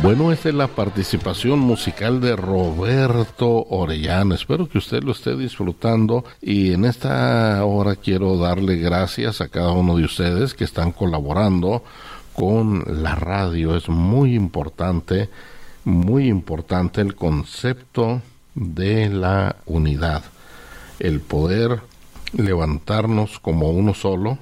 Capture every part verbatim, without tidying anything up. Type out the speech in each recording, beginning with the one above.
Bueno, esta es la participación musical de Roberto Orellana. Espero que usted lo esté disfrutando y en esta hora quiero darle gracias a cada uno de ustedes que están colaborando con la radio. Es muy importante, muy importante el concepto de la unidad, el poder levantarnos como uno solo.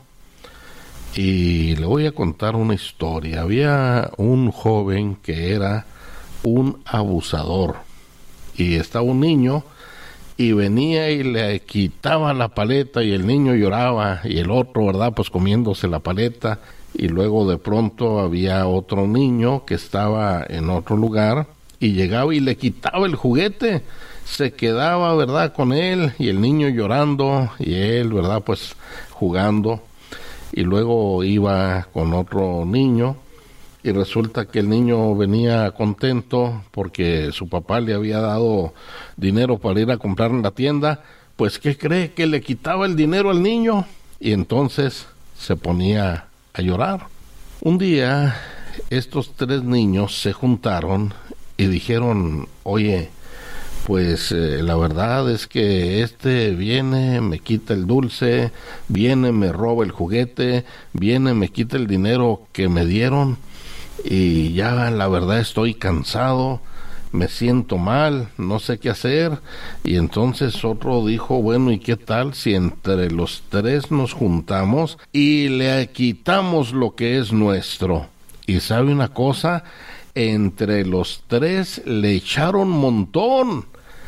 Y le voy a contar una historia. Había un joven que era un abusador y estaba un niño y venía y le quitaba la paleta y el niño lloraba y el otro, ¿verdad?, pues comiéndose la paleta. Y luego de pronto había otro niño que estaba en otro lugar y llegaba y le quitaba el juguete. Se quedaba, ¿verdad?, con él y el niño llorando y él, ¿verdad?, pues jugando. Y luego iba con otro niño y resulta que el niño venía contento porque su papá le había dado dinero para ir a comprar en la tienda. Pues ¿qué cree? Que le quitaba el dinero al niño y entonces se ponía a llorar. Un día estos tres niños se juntaron y dijeron: oye, pues eh, la verdad es que este viene, me quita el dulce, viene, me roba el juguete, viene, me quita el dinero que me dieron y ya la verdad estoy cansado, me siento mal, no sé qué hacer. Y entonces otro dijo: bueno, ¿y qué tal si entre los tres nos juntamos y le quitamos lo que es nuestro? Y sabe una cosa, entre los tres le echaron un montón.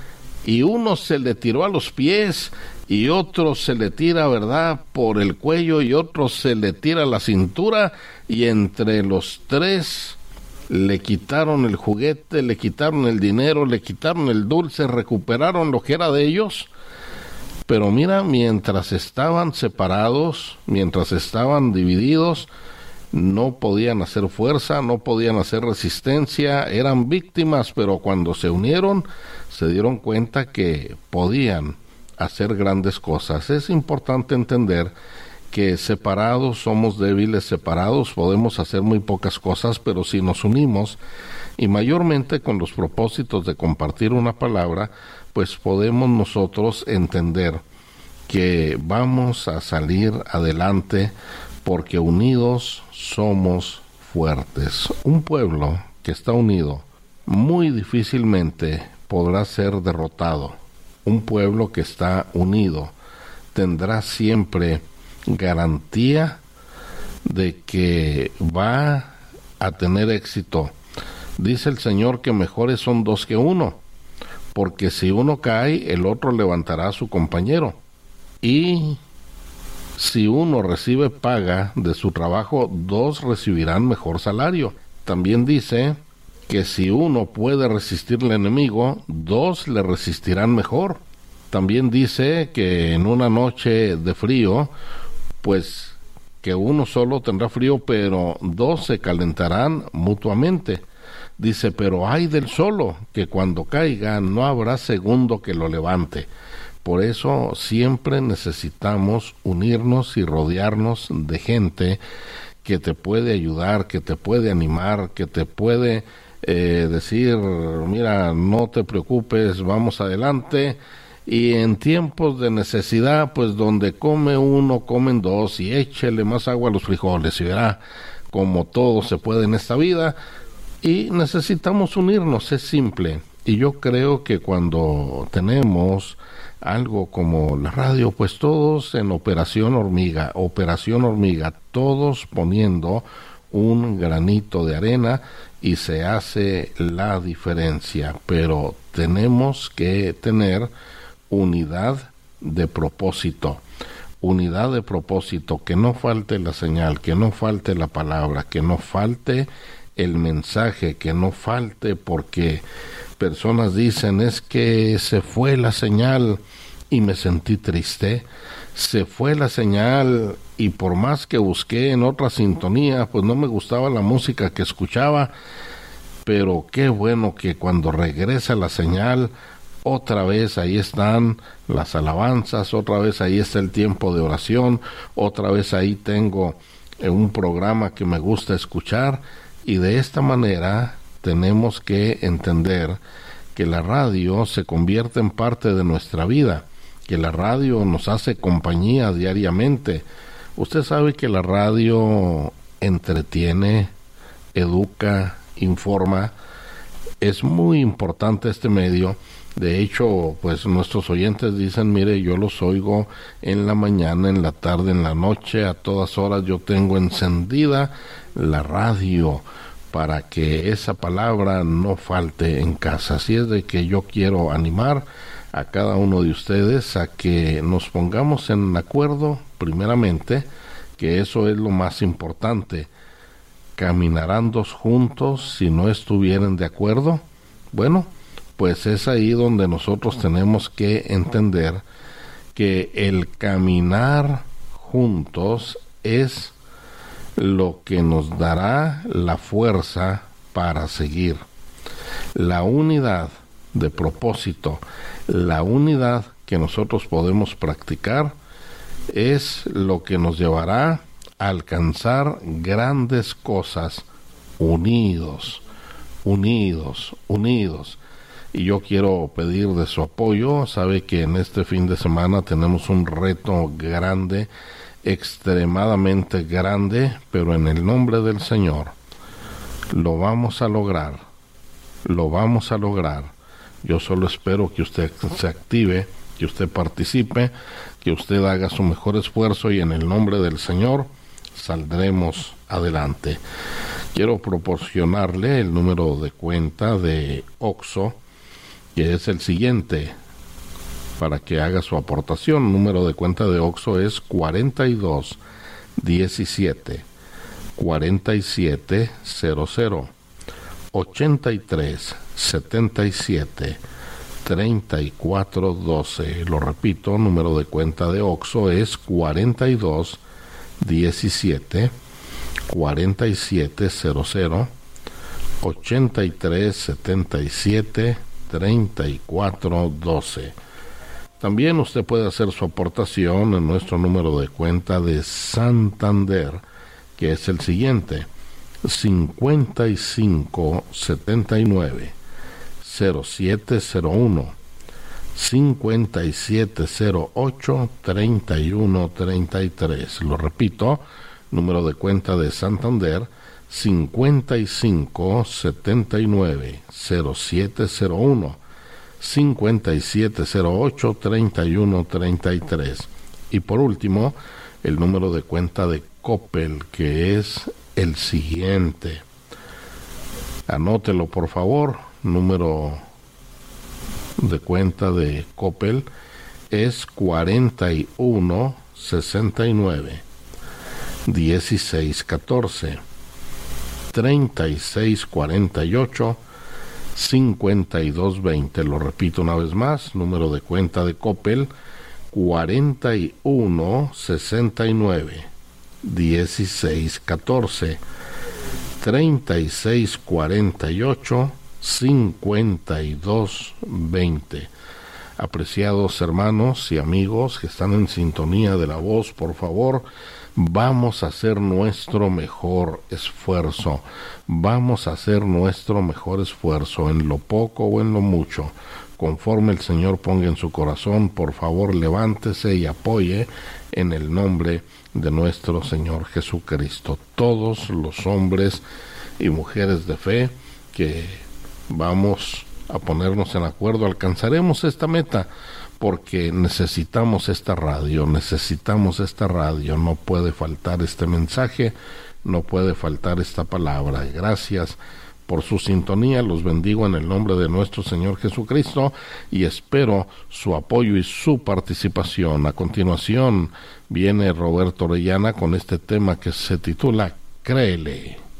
Y uno se le tiró a los pies, y otro se le tira, ¿verdad?, por el cuello, y otro se le tira a la cintura, y entre los tres le quitaron el juguete, le quitaron el dinero, le quitaron el dulce, recuperaron lo que era de ellos. Pero mira, mientras estaban separados, mientras estaban divididos, no podían hacer fuerza, no podían hacer resistencia, eran víctimas, pero cuando se unieron, se dieron cuenta que podían hacer grandes cosas. Es importante entender que separados somos débiles, separados podemos hacer muy pocas cosas, pero si nos unimos, y mayormente con los propósitos de compartir una palabra, pues podemos nosotros entender que vamos a salir adelante, porque unidos somos fuertes. Un pueblo que está unido muy difícilmente podrá ser derrotado. Un pueblo que está unido tendrá siempre garantía de que va a tener éxito. Dice el Señor que mejores son dos que uno, porque si uno cae, el otro levantará a su compañero. Y si uno recibe paga de su trabajo, dos recibirán mejor salario. También dice que si uno puede resistir al enemigo, dos le resistirán mejor. También dice que en una noche de frío, pues que uno solo tendrá frío, pero dos se calentarán mutuamente. Dice, pero ay del solo, que cuando caiga no habrá segundo que lo levante. Por eso siempre necesitamos unirnos y rodearnos de gente que te puede ayudar, que te puede animar, que te puede eh, decir, mira, no te preocupes, vamos adelante. Y en tiempos de necesidad, pues donde come uno, comen dos, y échele más agua a los frijoles, y verá como todo se puede en esta vida. Y necesitamos unirnos, es simple. Y yo creo que cuando tenemos algo como la radio, pues todos en operación hormiga, operación hormiga, todos poniendo un granito de arena y se hace la diferencia. Pero tenemos que tener unidad de propósito, unidad de propósito, que no falte la señal, que no falte la palabra, que no falte el mensaje, que no falte, porque personas dicen, es que se fue la señal y me sentí triste, se fue la señal y por más que busqué en otra sintonía, pues no me gustaba la música que escuchaba, pero qué bueno que cuando regresa la señal, otra vez ahí están las alabanzas, otra vez ahí está el tiempo de oración, otra vez ahí tengo un programa que me gusta escuchar, y de esta manera tenemos que entender que la radio se convierte en parte de nuestra vida, que la radio nos hace compañía diariamente. Usted sabe que la radio entretiene, educa, informa. Es muy importante este medio. De hecho, pues nuestros oyentes dicen, mire, yo los oigo en la mañana, en la tarde, en la noche, a todas horas yo tengo encendida la radio para que esa palabra no falte en casa. Así es de que yo quiero animar a cada uno de ustedes a que nos pongamos en acuerdo, primeramente, que eso es lo más importante. ¿Caminarán dos juntos si no estuvieran de acuerdo? Bueno, pues es ahí donde nosotros tenemos que entender que el caminar juntos es lo que nos dará la fuerza para seguir. La unidad de propósito, la unidad que nosotros podemos practicar es lo que nos llevará a alcanzar grandes cosas unidos, unidos, unidos. Y yo quiero pedir de su apoyo. Sabe que en este fin de semana tenemos un reto grande, extremadamente grande, pero en el nombre del Señor lo vamos a lograr, lo vamos a lograr. Yo solo espero que usted se active, que usted participe, que usted haga su mejor esfuerzo y en el nombre del Señor saldremos adelante. Quiero proporcionarle el número de cuenta de OXXO, que es el siguiente, para que haga su aportación. El número de cuenta de OXXO es cuarenta y dos diecisiete cuarenta y siete cero cero ochenta y tres setenta y siete treinta y cuatro doce. Lo repito, número de cuenta de OXXO es cuarenta y dos diecisiete cuarenta y siete cero cero ochenta y tres setenta y siete treinta y cuatro doce. También usted puede hacer su aportación en nuestro número de cuenta de Santander, que es el siguiente: cincuenta y cinco setenta y nueve cero siete cero uno cincuenta y siete cero ocho treinta y uno treinta y tres. Lo repito, número de cuenta de Santander: cincuenta y cinco setenta y nueve cero siete cero uno cincuenta y siete cero ocho treinta y uno treinta y tres. Y por último, el número de cuenta de Coppel, que es el siguiente. Anótelo, por favor. Número de cuenta de Coppel es cuarenta y uno sesenta y nueve dieciséis catorce treinta y seis cuarenta y ocho cincuenta y dos veinte. Lo repito una vez más, número de cuenta de Coppel: cuarenta y uno sesenta y nueve dieciséis catorce treinta y seis cuarenta y ocho cincuenta y dos veinte. Apreciados hermanos y amigos que están en sintonía de la voz, por favor, vamos a hacer nuestro mejor esfuerzo. Vamos a hacer nuestro mejor esfuerzo en lo poco o en lo mucho. Conforme el Señor ponga en su corazón, por favor, levántese y apoye en el nombre de nuestro Señor Jesucristo. Todos los hombres y mujeres de fe que vamos a ponernos en acuerdo, alcanzaremos esta meta, porque necesitamos esta radio, necesitamos esta radio, no puede faltar este mensaje, no puede faltar esta palabra. Gracias por su sintonía, los bendigo en el nombre de nuestro Señor Jesucristo y espero su apoyo y su participación. A continuación viene Roberto Orellana con este tema que se titula Créele.